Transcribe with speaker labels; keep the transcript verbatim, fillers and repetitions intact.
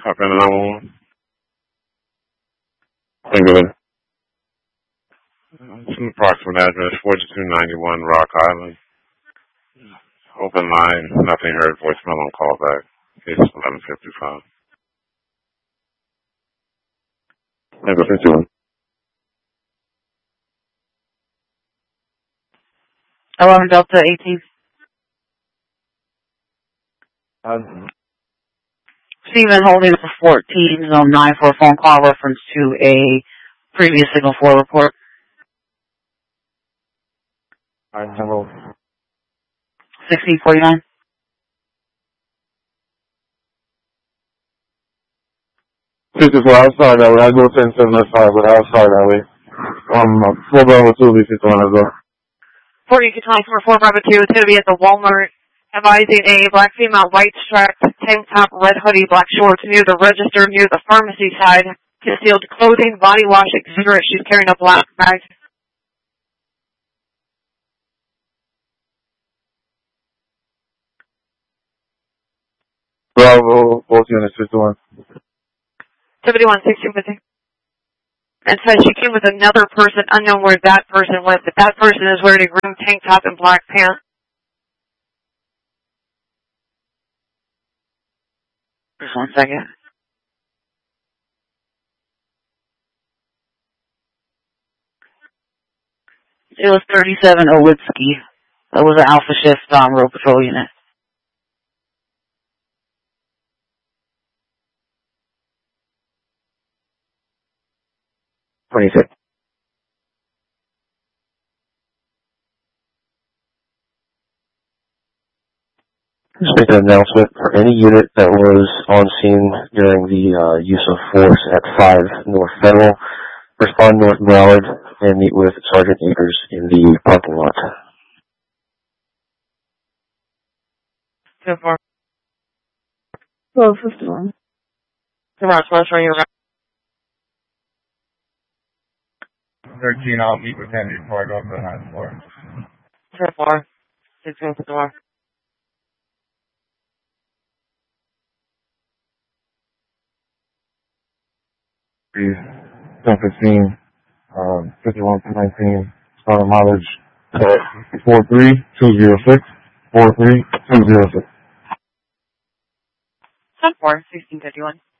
Speaker 1: Up in nine one one. Think of it. It's an approximate address, forty-two ninety-one Rock Island. Open line, nothing heard, voicemail on callback. Case eleven fifty-five. Think of fifty-one.
Speaker 2: eleven Delta eighteen.
Speaker 3: Um,
Speaker 2: Stephen holding for fourteen, zone nine for a phone call reference to a previous signal four report.
Speaker 3: I handle
Speaker 2: sixteen forty-nine.
Speaker 3: fifty-four outside that way. I go ten seven five, but outside that way. Um, four Bravo two, fifty-one as well.
Speaker 4: forty for four Bravo two, it's going to be at the Walmart, advising a black female, white striped, tank top, red hoodie, black shorts, near the register, near the pharmacy side, concealed clothing, body wash, et cetera. She's carrying a black bag.
Speaker 3: Bravo, both units, fifty-one.
Speaker 4: seventy-one, sixteen fifty. And says she came with another person, unknown where that person went, but that person is wearing a green tank top and black pants.
Speaker 2: Just one second. It was thirty-seven Olitsky. That was an Alpha Shift um, Road Patrol unit.
Speaker 3: twenty-six. Just make an announcement for any unit that was on scene during the uh, use of force at five North Federal. Respond North Broward and meet with Sergeant Akers in the parking lot.
Speaker 4: Two four.
Speaker 2: Oh, fifty-one.
Speaker 4: Tomorrow, tomorrow's for your
Speaker 3: thirteen, I'll meet with him before I go up to the ninth floor.
Speaker 4: Two four. sixteen for tomorrow.
Speaker 3: ten fifteen, um, fifty-one to nineteen, starting mileage four three two zero six, four three two zero six.
Speaker 4: ten four, sixteen fifty-one.